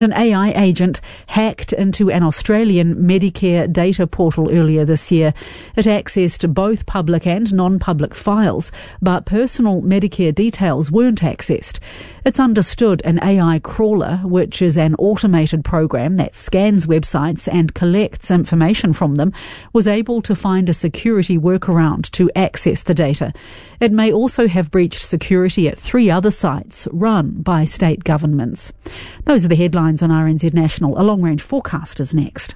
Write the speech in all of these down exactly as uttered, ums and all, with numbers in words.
An A I agent hacked into an Australian Medicare data portal earlier this year. It accessed both public and non-public files, but personal Medicare details weren't accessed. It's understood an A I crawler, which is an automated program that scans websites and collects information from them, was able to find a security workaround to access the data. It may also have breached security at three other sites run by state governments. Those are the headlines on R N Z National. A long-range forecast is next.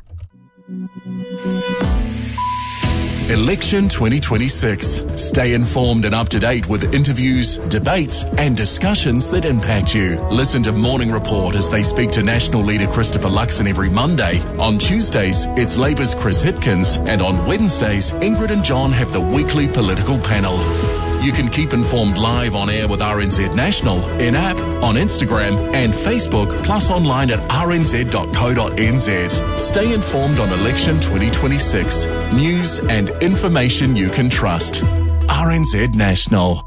Election twenty twenty-six. Stay informed and up to date with interviews, debates and discussions that impact you. Listen to Morning Report as they speak to National Leader Christopher Luxon every Monday. On Tuesdays, it's Labour's Chris Hipkins, and on Wednesdays, Ingrid and John have the weekly political panel. You can keep informed live on air with R N Z National, in-app, on Instagram and Facebook, plus online at r n z dot co dot n z. Stay informed on Election twenty twenty-six. News and information you can trust. R N Z National.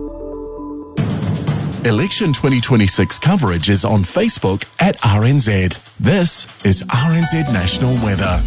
Election twenty twenty-six coverage is on Facebook at R N Z. This is R N Z National Weather.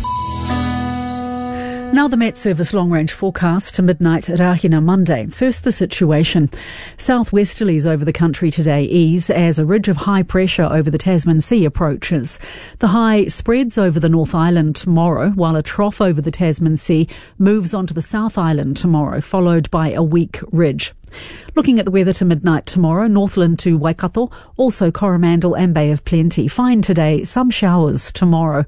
Now the Met Service long-range forecast to midnight at Rahina Monday. First, the situation. Southwesterlies over the country today ease as a ridge of high pressure over the Tasman Sea approaches. The high spreads over the North Island tomorrow, while a trough over the Tasman Sea moves onto the South Island tomorrow, followed by a weak ridge. Looking at the weather to midnight tomorrow, Northland to Waikato, also Coromandel and Bay of Plenty. Fine today, some showers tomorrow.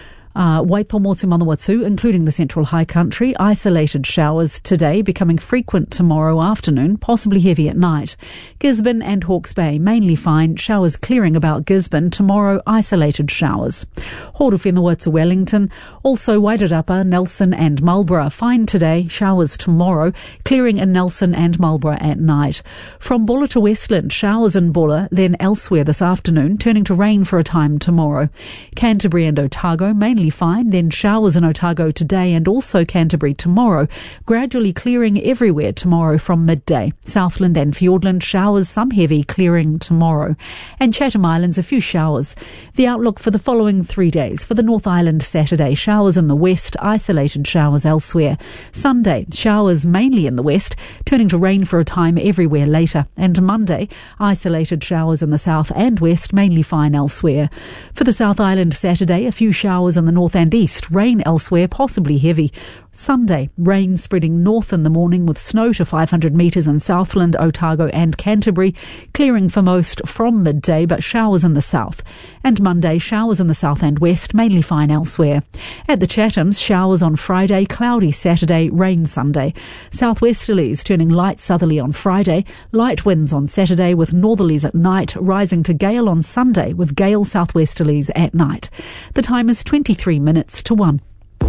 Uh, Waipomo to Manawatu, including the Central High Country, isolated showers today, becoming frequent tomorrow afternoon, possibly heavy at night. Gisborne and Hawke's Bay, mainly fine, showers clearing about Gisborne, tomorrow isolated showers. Horowhenua to Wellington, also Wairarapa, Nelson and Marlborough, fine today, showers tomorrow, clearing in Nelson and Marlborough at night. From Bulla to Westland, showers in Bulla, then elsewhere this afternoon, turning to rain for a time tomorrow. Canterbury and Otago, mainly fine, then showers in Otago today and also Canterbury tomorrow, gradually clearing everywhere tomorrow from midday. Southland and Fiordland, showers, some heavy, clearing tomorrow. And Chatham Islands, a few showers. The outlook for the following three days. For the North Island, Saturday, showers in the west, isolated showers elsewhere. Sunday, showers mainly in the west, turning to rain for a time everywhere later. And Monday, isolated showers in the south and west, mainly fine elsewhere. For the South Island, Saturday, a few showers in the north and east, rain elsewhere, possibly heavy. Sunday, rain spreading north in the morning with snow to five hundred metres in Southland, Otago and Canterbury, clearing for most from midday, but showers in the south. And Monday, showers in the south and west, mainly fine elsewhere. At the Chathams, showers on Friday, cloudy Saturday, rain Sunday. Southwesterlies turning light southerly on Friday, light winds on Saturday with northerlies at night, rising to gale on Sunday with gale southwesterlies at night. The time is twenty-three minutes to one.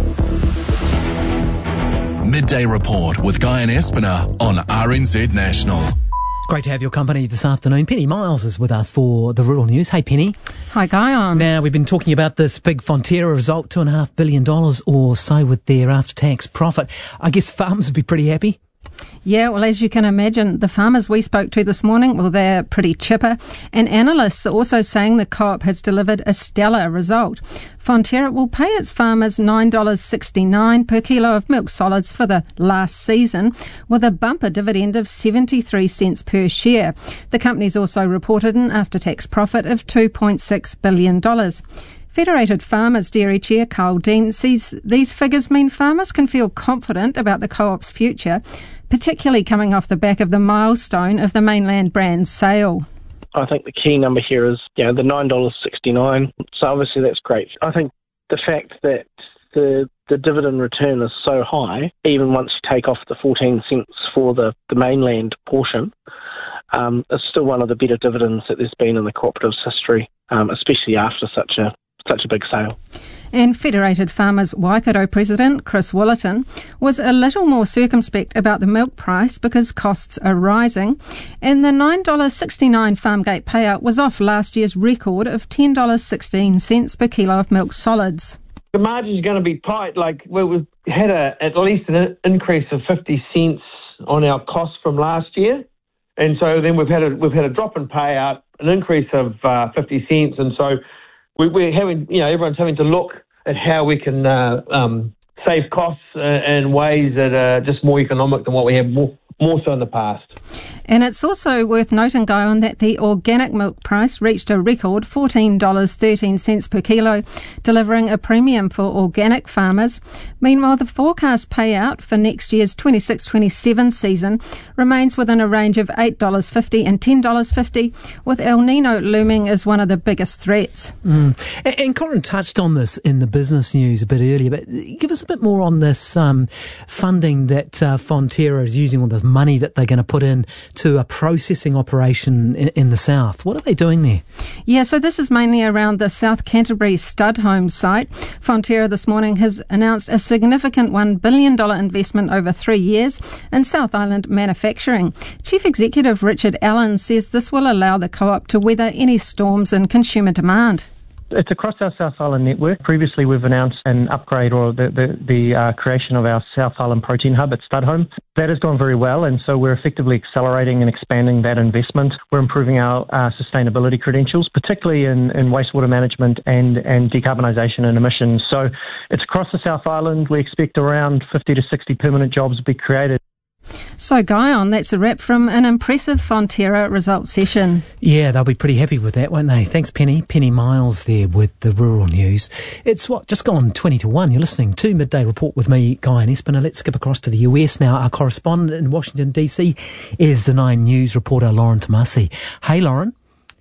Midday Report with Guy and Espiner on R N Z National. Great to have your company this afternoon. Penny Miles is with us for the Rural News. Hey, Penny. Hi, Guy. On. Now, we've been talking about this big Fonterra result, two and a half billion dollars or so with their after-tax profit. I guess farmers would be pretty happy. Yeah, well, as you can imagine, the farmers we spoke to this morning, well, they're pretty chipper. And analysts are also saying the co-op has delivered a stellar result. Fonterra will pay its farmers nine dollars sixty-nine per kilo of milk solids for the last season, with a bumper dividend of seventy-three cents per share. The company's also reported an after-tax profit of two point six billion dollars. Federated Farmers Dairy Chair Carl Dean sees these figures mean farmers can feel confident about the co-op's future, particularly coming off the back of the milestone of the Mainland brand sale. I think the key number here is, you know, the nine dollars sixty-nine. So obviously that's great. I think the fact that the the dividend return is so high, even once you take off the fourteen cents for the, the Mainland portion, um, is still one of the better dividends that there's been in the cooperative's history, um, especially after such a such a big sale. And Federated Farmers Waikato President Chris Willerton was a little more circumspect about the milk price because costs are rising, and the nine dollars sixty-nine Farmgate payout was off last year's record of ten dollars sixteen per kilo of milk solids. The margin is going to be tight. Like we've had a, at least an increase of fifty cents on our costs from last year, and so then we've had a we've had a drop in payout, an increase of uh, fifty cents, and so we, we're having, you know, everyone's having to look at how we can uh, um, save costs uh, in ways that are just more economic than what we have more, more so in the past. And it's also worth noting, Guyon, that the organic milk price reached a record fourteen dollars and thirteen cents per kilo, delivering a premium for organic farmers. Meanwhile, the forecast payout for next year's twenty-six twenty-seven season remains within a range of eight dollars fifty and ten dollars fifty, with El Nino looming as one of the biggest threats. Mm. And, and Corin touched on this in the business news a bit earlier, but give us a bit more on this um, funding that uh, Fonterra is using, or the money that they're going to put in to a processing operation in, in the south. What are they doing there? Yeah, so this is mainly around the South Canterbury stud home site. Fonterra this morning has announced a significant one billion dollars investment over three years in South Island manufacturing. Chief Executive Richard Allen says this will allow the co-op to weather any storms in consumer demand. It's across our South Island network. Previously, we've announced an upgrade or the the, the uh, creation of our South Island protein hub at Studholme. That has gone very well, and so we're effectively accelerating and expanding that investment. We're improving our uh, sustainability credentials, particularly in, in wastewater management and, and decarbonisation and emissions. So it's across the South Island. We expect around fifty to sixty permanent jobs to be created. So, Guyon, that's a wrap from an impressive Fonterra results session. Yeah, they'll be pretty happy with that, won't they? Thanks, Penny. Penny Miles there with the rural news. It's what, just gone twenty to one. You're listening to Midday Report with me, Guyon Espiner. Let's skip across to the U S now. Our correspondent in Washington, D C is the Nine News reporter, Lauren Tomasi. Hey, Lauren.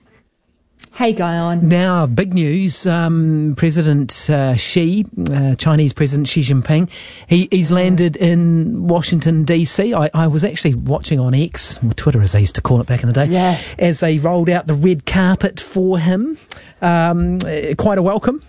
Hey, Guyon. Now, big news. Um, President uh, Xi, uh, Chinese President Xi Jinping, he, he's landed in Washington, D C. I, I was actually watching on X, or Twitter as they used to call it back in the day, yeah. as they rolled out the red carpet for him. Um, quite a welcome.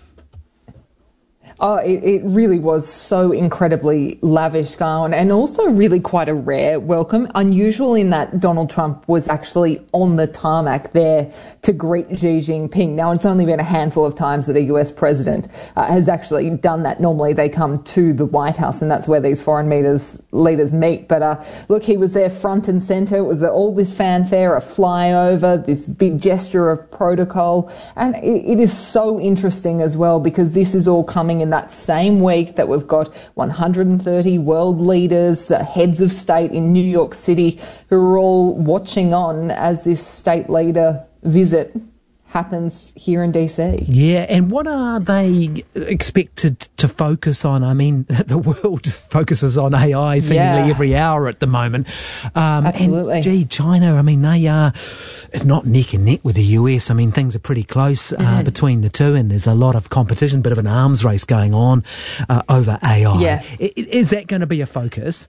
Oh, it, it really was so incredibly lavish, Guyon, and also really quite a rare welcome. Unusual in that Donald Trump was actually on the tarmac there to greet Xi Jinping. Now, it's only been a handful of times that a U S president uh, has actually done that. Normally, they come to the White House, and that's where these foreign leaders, leaders meet. But uh, look, he was there front and centre. It was all this fanfare, a flyover, this big gesture of protocol. And it, it is so interesting as well, because this is all coming in that same week that we've got one hundred thirty world leaders, uh, heads of state in New York City, who are all watching on as this state leader visit happens here in D C. Yeah, and what are they expected to focus on? I mean, the world focuses on A I seemingly yeah. every hour at the moment. Um, Absolutely. And, gee, China, I mean, they are, if not neck and neck with the U S, I mean, things are pretty close uh, mm-hmm. between the two, and there's a lot of competition, bit of an arms race going on uh, over A I. Yeah. I, is that going to be a focus?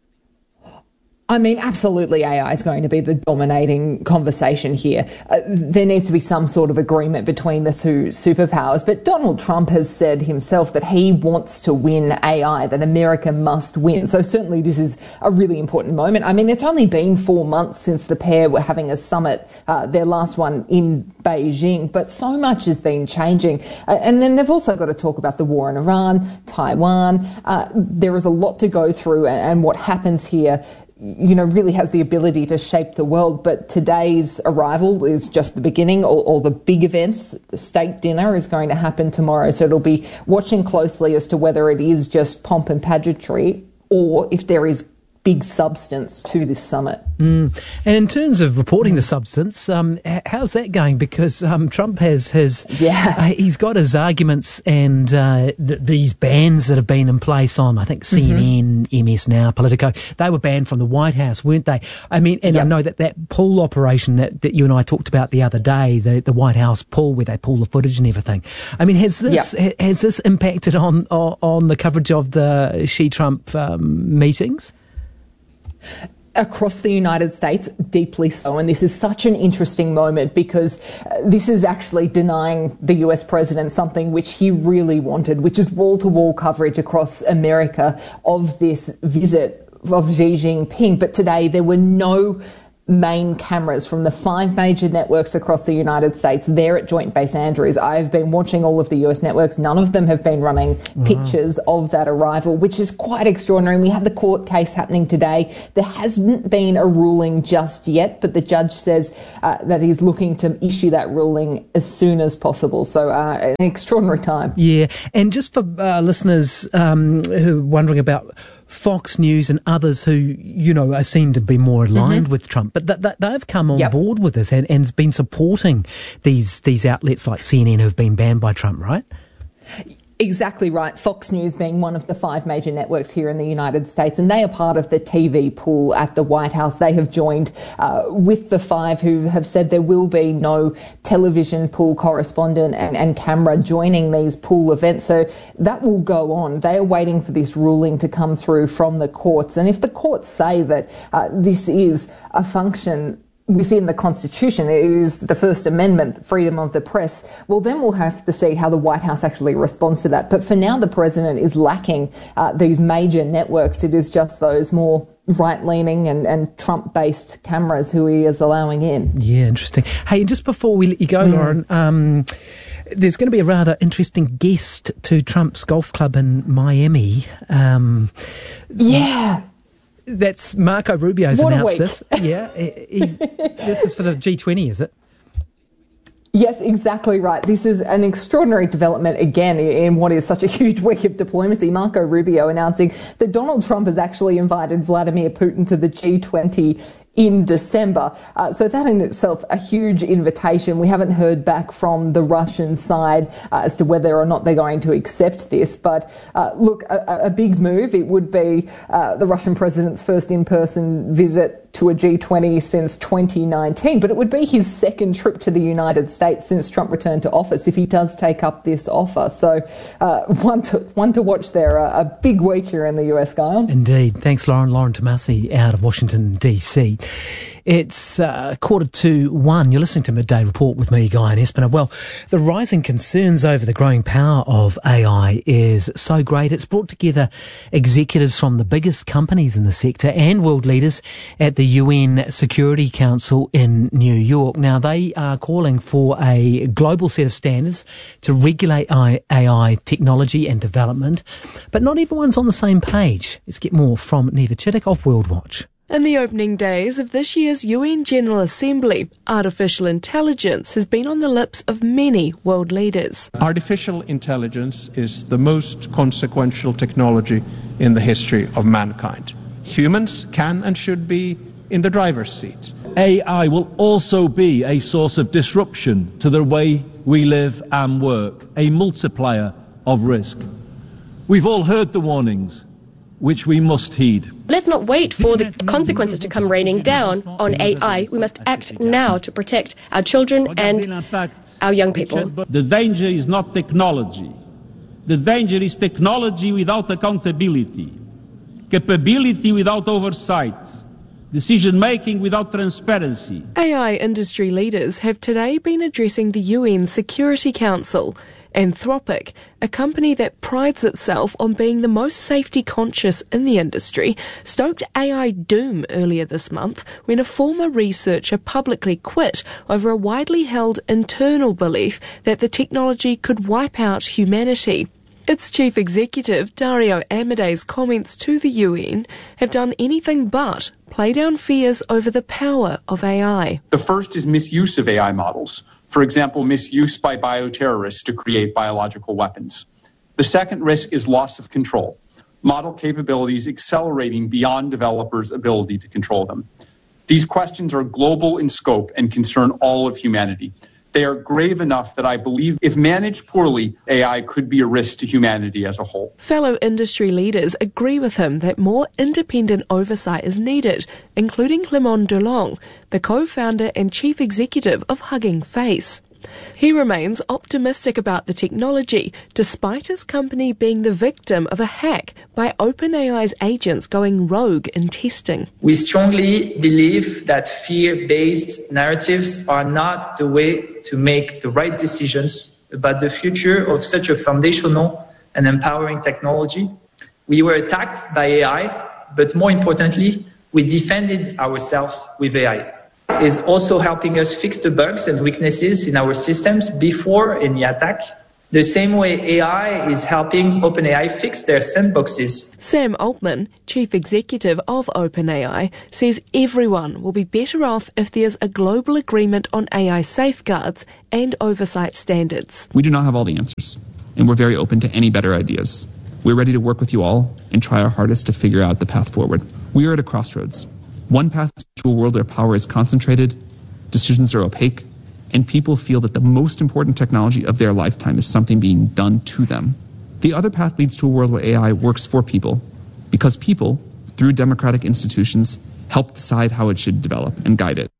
I mean, absolutely, A I is going to be the dominating conversation here. Uh, there needs to be some sort of agreement between the two superpowers. But Donald Trump has said himself that he wants to win A I, that America must win. So certainly this is a really important moment. I mean, it's only been four months since the pair were having a summit, uh, their last one in Beijing, but so much has been changing. Uh, and then they've also got to talk about the war in Iran, Taiwan. Uh, there is a lot to go through, and, and what happens here, you know, really has the ability to shape the world. But today's arrival is just the beginning. All, all the big events, the state dinner is going to happen tomorrow. So it'll be watching closely as to whether it is just pomp and pageantry or if there is big substance to this summit. Mm. And in terms of reporting the substance, um, how's that going? Because um, Trump has his, yeah. uh, he's got his arguments and uh, th- these bans that have been in place on, I think, C N N, mm-hmm. M S Now, Politico. They were banned from the White House, weren't they? I mean, and yep. I know that that pull operation that, that you and I talked about the other day, the, the White House pull, where they pull the footage and everything. I mean, has this yep. ha- has this impacted on, on on the coverage of the Xi-Trump um, meetings? Across the United States, deeply so. And this is such an interesting moment because uh, this is actually denying the U S president something which he really wanted, which is wall-to-wall coverage across America of this visit of Xi Jinping. But today there were no main cameras from the five major networks across the United States there at Joint Base Andrews. I've been watching all of the U S networks. None of them have been running mm. pictures of that arrival, which is quite extraordinary. And we have the court case happening today. There hasn't been a ruling just yet, but the judge says uh, that he's looking to issue that ruling as soon as possible. So uh, an extraordinary time. Yeah, and just for uh, listeners um, who are wondering about Fox News and others who, you know, are seen to be more aligned mm-hmm. with Trump, but th- th- they've come on yep. board with this and, and been supporting these these outlets like C N N who've been banned by Trump, right? Exactly right. Fox News being one of the five major networks here in the United States, and they are part of the T V pool at the White House. They have joined uh, with the five who have said there will be no television pool correspondent and, and camera joining these pool events. So that will go on. They are waiting for this ruling to come through from the courts. And if the courts say that uh, this is a function within the Constitution, it is the First Amendment, freedom of the press, well, then we'll have to see how the White House actually responds to that. But for now, the president is lacking uh, these major networks. It is just those more right-leaning and, and Trump-based cameras who he is allowing in. Yeah, interesting. Hey, and just before we let you go, mm. Lauren, um, there's going to be a rather interesting guest to Trump's golf club in Miami. Um, yeah. That's Marco Rubio's what announced this. Yeah, he's, this is for the G twenty, is it? Yes, exactly right. This is an extraordinary development again in what is such a huge week of diplomacy. Marco Rubio announcing that Donald Trump has actually invited Vladimir Putin to the G twenty in December. Uh, so that in itself, a huge invitation. We haven't heard back from the Russian side uh, as to whether or not they're going to accept this. But uh, look, a, a big move. It would be uh, the Russian president's first in-person visit to a G twenty since twenty nineteen, but it would be his second trip to the United States since Trump returned to office if he does take up this offer. So uh, one to one to watch there. A, a big week here in the U S, Guyon. Indeed. Thanks, Lauren. Lauren Tomasi out of Washington, D C. It's uh, quarter to one. You're listening to Midday Report with me, Guyon Espiner. Well, the rising concerns over the growing power of A I is so great. It's brought together executives from the biggest companies in the sector and world leaders at the U N Security Council in New York. Now, they are calling for a global set of standards to regulate A I technology and development, but not everyone's on the same page. Let's get more from Neva Chittick of World Watch. In the opening days of this year's U N General Assembly, artificial intelligence has been on the lips of many world leaders. Artificial intelligence is the most consequential technology in the history of mankind. Humans can and should be in the driver's seat. A I will also be a source of disruption to the way we live and work, a multiplier of risk. We've all heard the warnings, which we must heed. Let's not wait for the consequences to come raining down on A I. We must act now to protect our children and our young people. The danger is not technology. The danger is technology without accountability, capability without oversight, decision-making without transparency. A I industry leaders have today been addressing the U N Security Council. Anthropic, a company that prides itself on being the most safety conscious in the industry, stoked A I doom earlier this month when a former researcher publicly quit over a widely held internal belief that the technology could wipe out humanity. Its chief executive, Dario Amodei's comments to the U N have done anything but play down fears over the power of A I. The first is misuse of A I models. For example, misuse by bioterrorists to create biological weapons. The second risk is loss of control, model capabilities accelerating beyond developers' ability to control them. These questions are global in scope and concern all of humanity. They are grave enough that I believe if managed poorly, A I could be a risk to humanity as a whole. Fellow industry leaders agree with him that more independent oversight is needed, including Clément Delong, the co-founder and chief executive of Hugging Face. He remains optimistic about the technology, despite his company being the victim of a hack by OpenAI's agents going rogue in testing. We strongly believe that fear-based narratives are not the way to make the right decisions about the future of such a foundational and empowering technology. We were attacked by A I, but more importantly, we defended ourselves with A I. is also helping us fix the bugs and weaknesses in our systems before any attack. The same way A I is helping OpenAI fix their sandboxes. Sam Altman, Chief Executive of OpenAI, says everyone will be better off if there's a global agreement on A I safeguards and oversight standards. We do not have all the answers, and we're very open to any better ideas. We're ready to work with you all and try our hardest to figure out the path forward. We are at a crossroads. One path to a world where power is concentrated, decisions are opaque, and people feel that the most important technology of their lifetime is something being done to them. The other path leads to a world where A I works for people, because people, through democratic institutions, help decide how it should develop and guide it.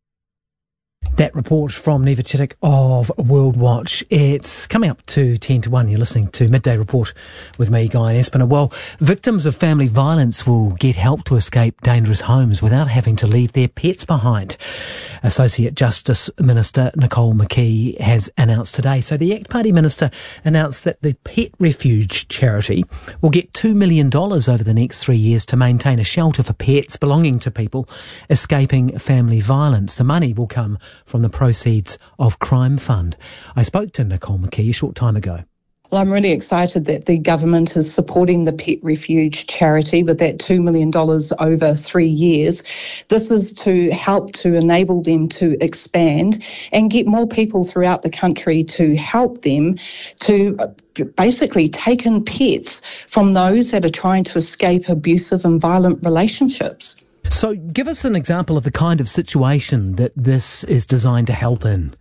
That report from Neva Chittick of World Watch. It's coming up to ten to one. You're listening to Midday Report with me, Guy Espiner. Well, victims of family violence will get help to escape dangerous homes without having to leave their pets behind. Associate Justice Minister Nicole McKee has announced today. So the ACT Party Minister announced that the Pet Refuge charity will get two million dollars over the next three years to maintain a shelter for pets belonging to people escaping family violence. The money will come from the proceeds of Crime Fund. I spoke to Nicole McKee a short time ago. Well, I'm really excited that the government is supporting the Pet Refuge charity with that two million dollars over three years. This is to help to enable them to expand and get more people throughout the country to help them to basically take in pets from those that are trying to escape abusive and violent relationships. So give us an example of the kind of situation that this is designed to help in.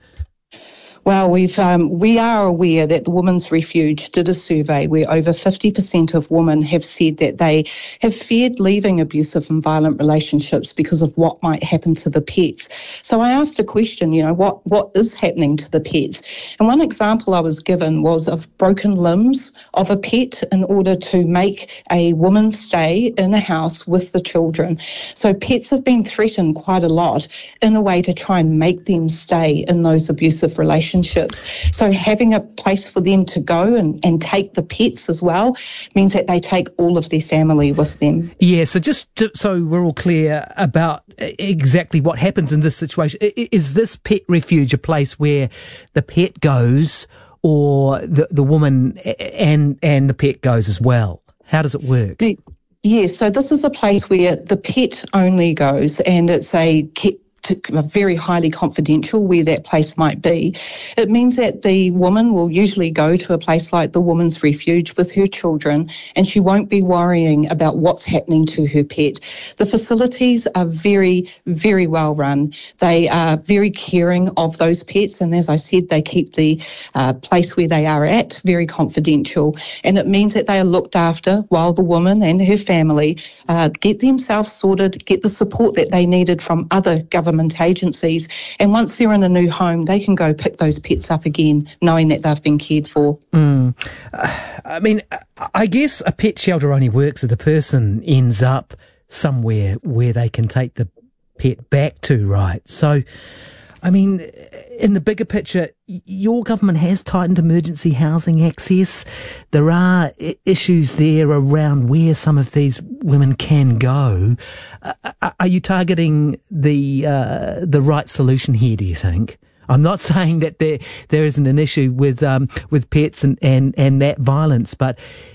Well, we've um, we are aware that the Women's Refuge did a survey where over fifty percent of women have said that they have feared leaving abusive and violent relationships because of what might happen to the pets. So I asked a question, you know, what, what is happening to the pets? And one example I was given was of broken limbs of a pet in order to make a woman stay in a house with the children. So pets have been threatened quite a lot in a way to try and make them stay in those abusive relationships. So having a place for them to go and, and take the pets as well means that they take all of their family with them. Yeah, so just to, so we're all clear about exactly what happens in this situation, is this Pet Refuge a place where the pet goes or the, the woman and, and the pet goes as well? How does it work? The, yeah, so this is a place where the pet only goes, and it's a kept very highly confidential where that place might be. It means that the woman will usually go to a place like the Women's Refuge with her children, and she won't be worrying about what's happening to her pet. The facilities are very, very well run. They are very caring of those pets, and as I said, they keep the uh, place where they are at very confidential, and it means that they are looked after while the woman and her family uh, get themselves sorted, get the support that they needed from other government agencies, and once they're in a new home, they can go pick those pets up again, knowing that they've been cared for. Mm. Uh, I mean, I guess a pet shelter only works if the person ends up somewhere where they can take the pet back to, right? So, I mean, in the bigger picture, your government has tightened emergency housing access. There are I- issues there around where some of these women can go. Uh, are you targeting the uh, the right solution here, do you think? I'm not saying that there there isn't an issue with um, with pets and, and, and that violence, but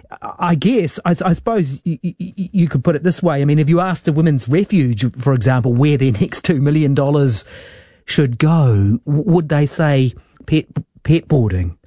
I guess, I, I suppose you, you, you could put it this way. I mean, if you asked a Women's Refuge, for example, where their next two million dollars should go, would they say pet pet boarding?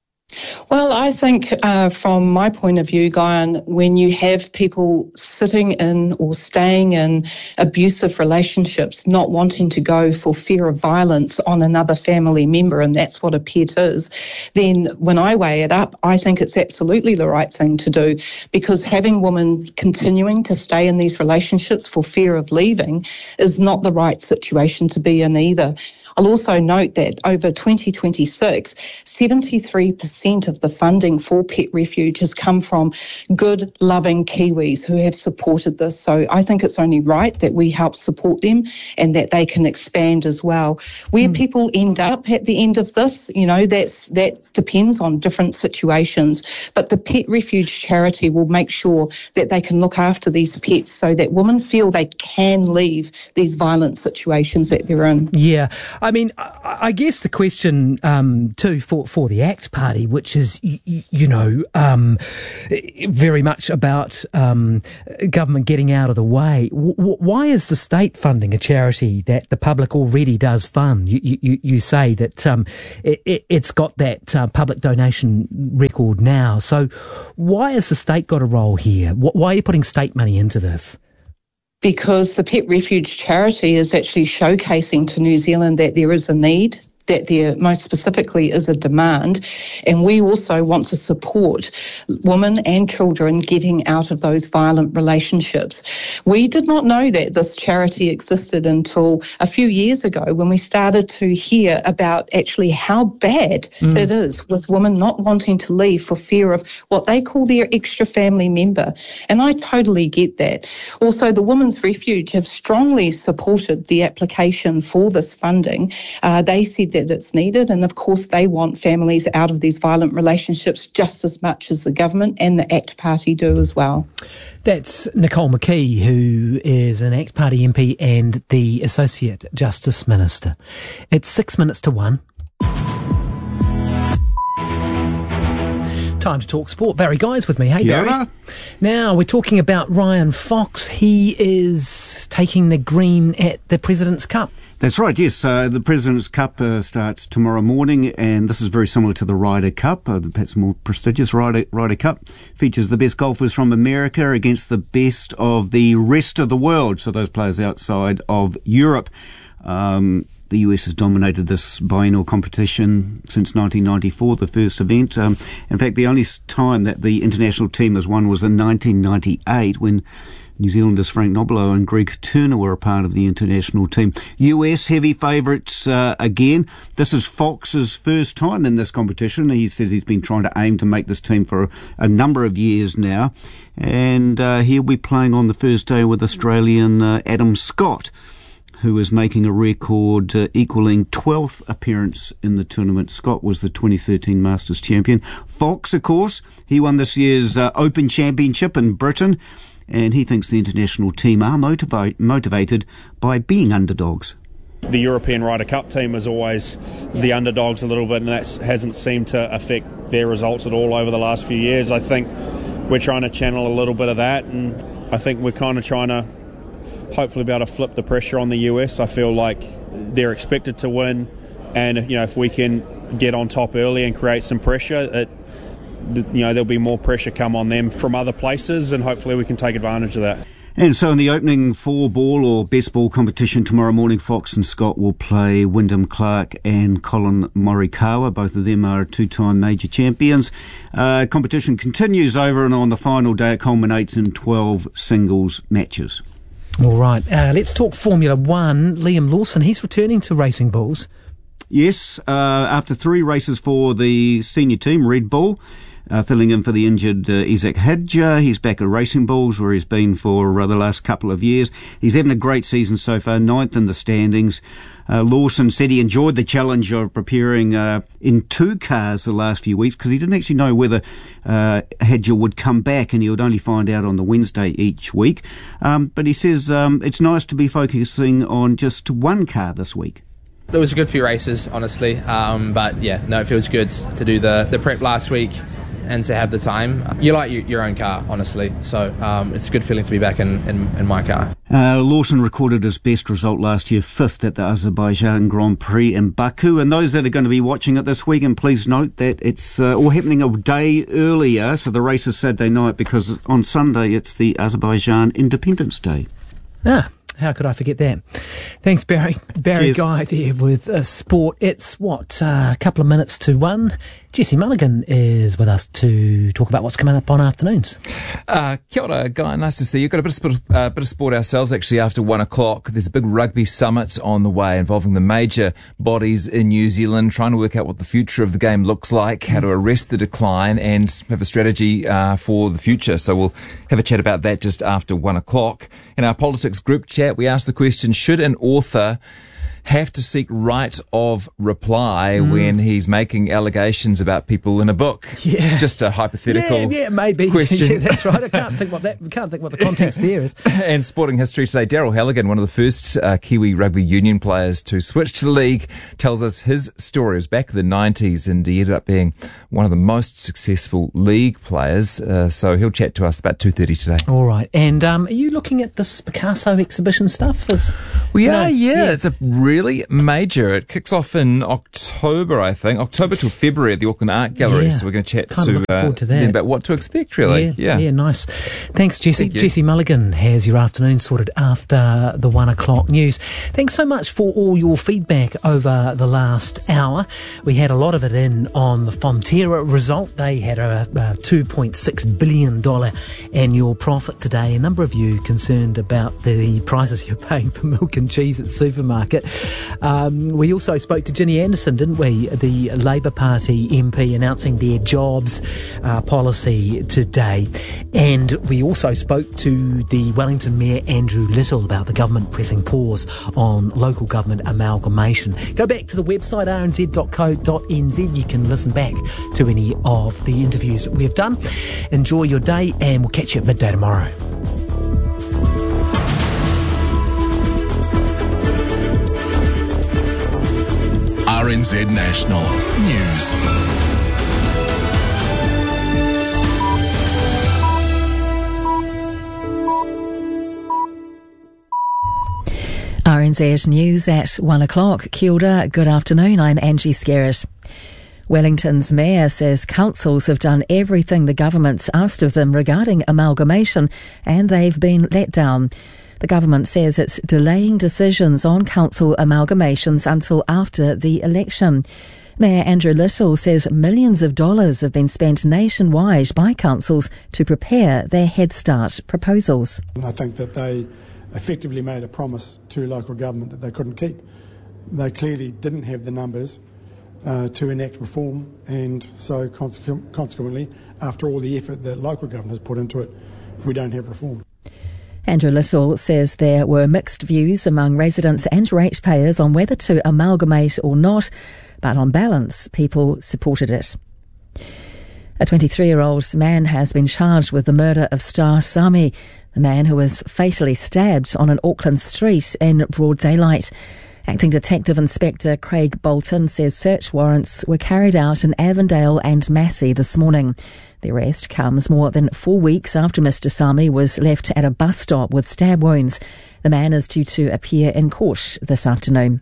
Well, I think uh, from my point of view, Guyan, when you have people sitting in or staying in abusive relationships, not wanting to go for fear of violence on another family member, and that's what a pet is, then when I weigh it up, I think it's absolutely the right thing to do, because having women continuing to stay in these relationships for fear of leaving is not the right situation to be in either. I'll also note that over twenty twenty-six, seventy-three percent of the funding for Pet Refuge has come from good, loving Kiwis who have supported this. So I think it's only right that we help support them and that they can expand as well. Where mm. people end up at the end of this, you know, that's that depends on different situations. But the Pet Refuge charity will make sure that they can look after these pets so that women feel they can leave these violent situations that they're in. Yeah. I mean, I, I guess the question, um, too, for, for the ACT Party, which is, you, you know, um, very much about um, government getting out of the way. W- why is the state funding a charity that the public already does fund? You, you, you say that um, it, it, it's got that uh, public donation record now. So why has the state got a role here? Why are you putting state money into this? Because the Pet Refuge charity is actually showcasing to New Zealand that there is a need, that there most specifically is a demand, and we also want to support women and children getting out of those violent relationships. We did not know that this charity existed until a few years ago when we started to hear about actually how bad mm. it is with women not wanting to leave for fear of what they call their extra family member. And I totally get that. Also, the Women's Refuge have strongly supported the application for this funding. Uh, they said that that it's needed, and of course they want families out of these violent relationships just as much as the government and the ACT Party do as well. That's Nicole McKee, who is an ACT Party M P and the Associate Justice Minister. It's six minutes to one. Time to talk sport. Barry Guy's with me. Hey, Kia Barry. Now, we're talking about Ryan Fox. He is taking the green at the President's Cup. That's right, yes. Uh, the President's Cup uh, starts tomorrow morning, and this is very similar to the Ryder Cup, uh, the perhaps more prestigious Ryder, Ryder Cup. Features the best golfers from America against the best of the rest of the world, so those players outside of Europe. Um, the U S has dominated this biennial competition since nineteen ninety-four, the first event. Um, in fact, the only time that the international team has won was in nineteen ninety-eight, when New Zealanders Frank Nobilo and Greg Turner were a part of the international team. U S heavy favourites uh, again. This is Fox's first time in this competition. He says he's been trying to aim to make this team for a, a number of years now. And uh, he'll be playing on the first day with Australian uh, Adam Scott, who is making a record uh, equaling twelfth appearance in the tournament. Scott was the twenty thirteen Masters champion. Fox, of course, he won this year's uh, Open Championship in Britain, and he thinks the international team are motivate, motivated by being underdogs. The European Ryder Cup team is always the underdogs a little bit, and that hasn't seemed to affect their results at all over the last few years. I think we're trying to channel a little bit of that, and I think we're kind of trying to hopefully be able to flip the pressure on the U S. I feel like they're expected to win, and you know, if we can get on top early and create some pressure, it you know, there'll be more pressure come on them from other places, and hopefully we can take advantage of that. And so in the opening four ball or best ball competition tomorrow morning, Fox and Scott will play Wyndham Clark and Colin Morikawa. Both of them are two-time major champions. Uh, competition continues over, and on the final day it culminates in twelve singles matches. All right, uh, let's talk Formula One. Liam Lawson, he's returning to Racing Bulls. Yes, uh, after three races for the senior team, Red Bull, Uh, filling in for the injured uh, Isaac Hadjar. He's back at Racing Bulls, where he's been for uh, the last couple of years. He's having a great season so far, ninth in the standings. Uh, Lawson said he enjoyed the challenge of preparing uh, in two cars the last few weeks, because he didn't actually know whether uh, Hadjar would come back, and he would only find out on the Wednesday each week. Um, but he says um, it's nice to be focusing on just one car this week. There was a good few races, honestly, um, but yeah, no, it feels good to do the, the prep last week and to have the time. You like your, your own car, honestly, so um, it's a good feeling to be back in, in, in my car. Uh, Lawson recorded his best result last year, fifth at the Azerbaijan Grand Prix in Baku. And those that are going to be watching it this weekend, please note that it's uh, all happening a day earlier, so the race is Saturday night, because on Sunday it's the Azerbaijan Independence Day. Ah. How could I forget that? Thanks, Barry. Barry Cheers. Guy there with uh, sport. It's, what, uh, a couple of minutes to one. Jesse Mulligan is with us to talk about what's coming up on afternoons. Uh, kia ora, Guy. Nice to see you. Got a bit of, sport, uh, bit of sport ourselves, actually, after one o'clock. There's a big rugby summit on the way involving the major bodies in New Zealand, trying to work out what the future of the game looks like, how to arrest the decline, and have a strategy uh, for the future. So we'll have a chat about that just after one o'clock. In our politics group chat, we asked the question, should an author have to seek right of reply mm. when he's making allegations about people in a book? Yeah. Just a hypothetical yeah, yeah, maybe. question. Yeah, that's right. I can't think what that. Can't think what the context there is. And sporting history today, Daryl Halligan, one of the first uh, Kiwi rugby union players to switch to the league, tells us his story. It was back in the nineties, and he ended up being one of the most successful league players. Uh, so he'll chat to us about two thirty today. All right. And um, are you looking at this Picasso exhibition stuff? As, we are. know, yeah, yeah, it's a really Really major. It kicks off in October, I think. October till February at the Auckland Art Gallery. Yeah. So we're going to chat kind to, uh, to them about what to expect, really. Yeah, yeah, yeah nice. Thanks, Jesse. Thank Jesse Mulligan has your afternoon sorted after the one o'clock news. Thanks so much for all your feedback over the last hour. We had a lot of it in on the Fonterra result. They had a, a two point six billion dollars annual profit today. A number of you concerned about the prices you're paying for milk and cheese at the supermarket. Um, we also spoke to Ginny Anderson, didn't we? The Labour Party M P announcing their jobs uh, policy today. And we also spoke to the Wellington Mayor Andrew Little about the government pressing pause on local government amalgamation. Go back to the website r n z dot co dot n z. You can listen back to any of the interviews we've done. Enjoy your day, and we'll catch you at midday tomorrow. R N Z National News. R N Z News at one o'clock. Kia ora, good afternoon. I'm Angie Skerritt. Wellington's mayor says councils have done everything the government's asked of them regarding amalgamation, and they've been let down. The government says it's delaying decisions on council amalgamations until after the election. Mayor Andrew Little says millions of dollars have been spent nationwide by councils to prepare their Head Start proposals. I think that they effectively made a promise to local government that they couldn't keep. They clearly didn't have the numbers uh, to enact reform, and so consequently, consequently, after all the effort that local government has put into it, we don't have reform. Andrew Little says there were mixed views among residents and ratepayers on whether to amalgamate or not, but on balance, people supported it. A twenty-three-year-old man has been charged with the murder of Star Sami, the man who was fatally stabbed on an Auckland street in broad daylight. Acting Detective Inspector Craig Bolton says search warrants were carried out in Avondale and Massey this morning. The arrest comes more than four weeks after Mister Sami was left at a bus stop with stab wounds. The man is due to appear in court this afternoon.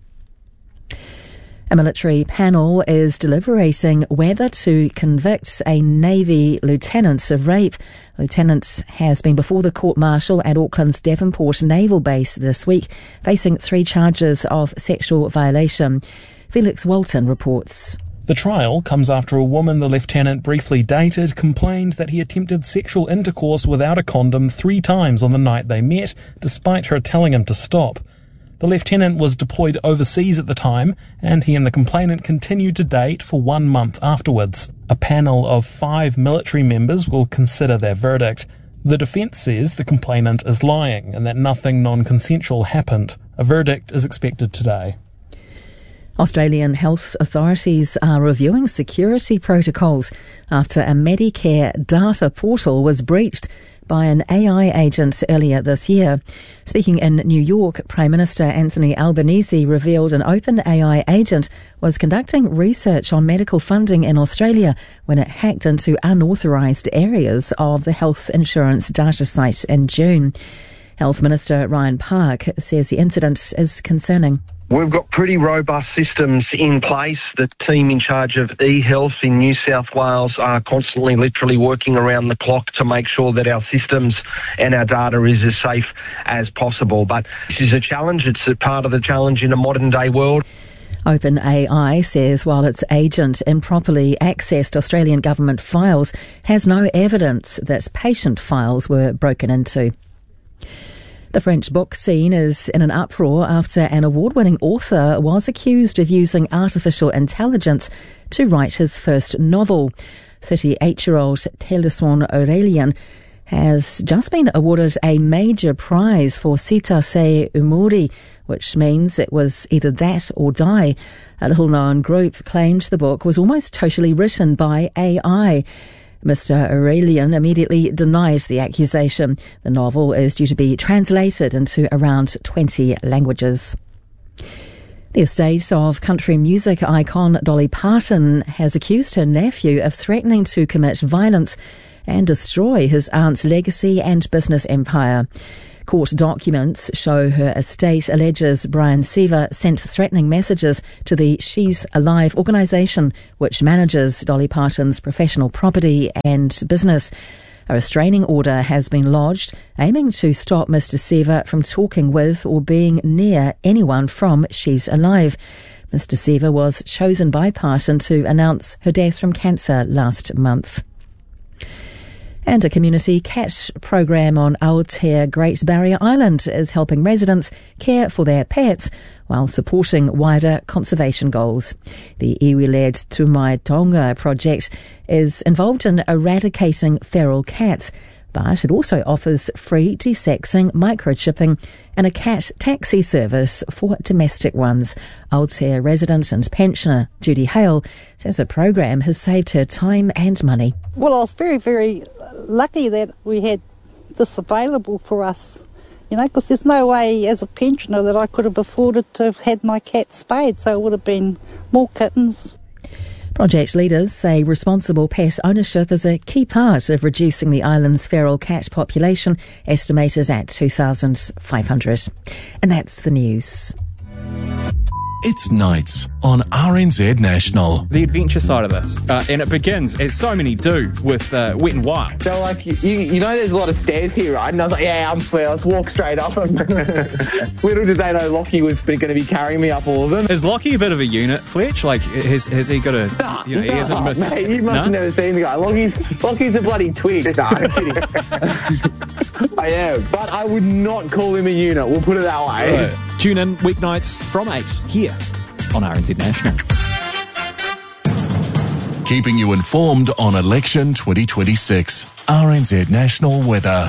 A military panel is deliberating whether to convict a Navy lieutenant of rape. Lieutenant has been before the court-martial at Auckland's Devonport Naval Base this week, facing three charges of sexual violation. Felix Walton reports. The trial comes after a woman the lieutenant briefly dated complained that he attempted sexual intercourse without a condom three times on the night they met, despite her telling him to stop. The lieutenant was deployed overseas at the time, and he and the complainant continued to date for one month afterwards. A panel of five military members will consider their verdict. The defence says the complainant is lying and that nothing non-consensual happened. A verdict is expected today. Australian health authorities are reviewing security protocols after a Medicare data portal was breached by an A I agent earlier this year. Speaking in New York, Prime Minister Anthony Albanese revealed an open A I agent was conducting research on medical funding in Australia when it hacked into unauthorised areas of the health insurance data site in June. Health Minister Ryan Park says the incident is concerning. We've got pretty robust systems in place. The team in charge of e-health in New South Wales are constantly, literally working around the clock to make sure that our systems and our data is as safe as possible. But this is a challenge. It's a part of the challenge in a modern day world. OpenAI says while its agent improperly accessed Australian government files, has no evidence that patient files were broken into. The French book scene is in an uproar after an award-winning author was accused of using artificial intelligence to write his first novel. thirty-eight-year-old Téliswan Aurélien has just been awarded a major prize for Citace Umori, which means it was either that or die. A little-known group claimed the book was almost totally written by A I. Mister Aurélien immediately denied the accusation. The novel is due to be translated into around twenty languages. The estate of country music icon Dolly Parton has accused her nephew of threatening to commit violence and destroy his aunt's legacy and business empire. Court documents show her estate alleges Brian Seaver sent threatening messages to the She's Alive organisation, which manages Dolly Parton's professional property and business. A restraining order has been lodged, aiming to stop Mister Seaver from talking with or being near anyone from She's Alive. Mister Seaver was chosen by Parton to announce her death from cancer last month. And a community cat program on Aotea Great Barrier Island is helping residents care for their pets while supporting wider conservation goals. The iwi-led Tumai Tonga project is involved in eradicating feral cats, but it also offers free desexing, microchipping and a cat taxi service for domestic ones. Aotea resident and pensioner Judy Hale says the program has saved her time and money. Well, I was very, very lucky that we had this available for us, you know, because there's no way as a pensioner that I could have afforded to have had my cat spayed, so it would have been more kittens. Project leaders say responsible pet ownership is a key part of reducing the island's feral cat population, estimated at two thousand five hundred. And that's the news. It's nights on R N Z National. The adventure side of this. Uh, and it begins, as so many do, with uh, Wet and Wild. So, like, you, you know there's a lot of stairs here, right? And I was like, yeah, I'm sweet. Let's walk straight up them. Little did they know Lockie was going to be carrying me up all of them. Is Lockie a bit of a unit, Fletch? Like, has, has he got a... Nah, you know, he nah, hasn't missed... Mate, you must no? have never seen the guy. Lockie's, Lockie's a bloody twig. Nah, I'm kidding. I am. But I would not call him a unit. We'll put it that way. Right. Tune in weeknights from eight here on R N Z National. Keeping you informed on election twenty twenty-six. R N Z National Weather.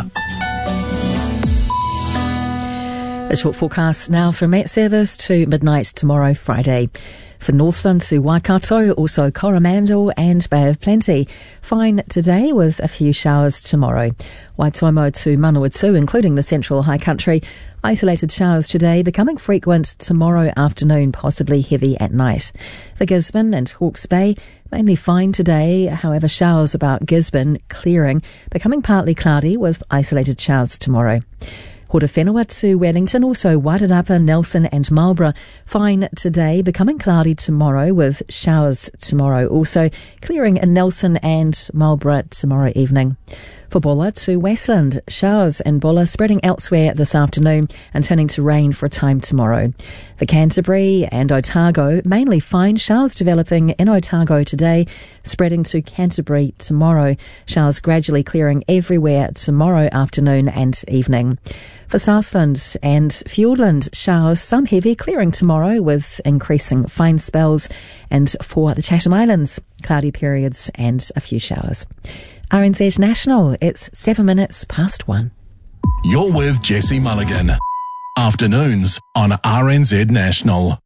A short forecast now from Met Service to midnight tomorrow, Friday. For Northland to Waikato, also Coromandel and Bay of Plenty. Fine today with a few showers tomorrow. Waitomo to Manawatu, including the central high country. Isolated showers today, becoming frequent tomorrow afternoon, possibly heavy at night. For Gisborne and Hawke's Bay, mainly fine today, however showers about Gisborne clearing, becoming partly cloudy with isolated showers tomorrow. Horowhenua to Wellington, also Wairarapa, Nelson and Marlborough. Fine today, becoming cloudy tomorrow with showers tomorrow. Also clearing in Nelson and Marlborough tomorrow evening. For Bulla to Westland, showers in Bulla spreading elsewhere this afternoon and turning to rain for a time tomorrow. For Canterbury and Otago, mainly fine showers developing in Otago today, spreading to Canterbury tomorrow. Showers gradually clearing everywhere tomorrow afternoon and evening. For Southland and Fiordland, showers, some heavy, clearing tomorrow with increasing fine spells. And for the Chatham Islands, cloudy periods and a few showers. R N Z National, it's seven minutes past one. You're with Jesse Mulligan. Afternoons on R N Z National.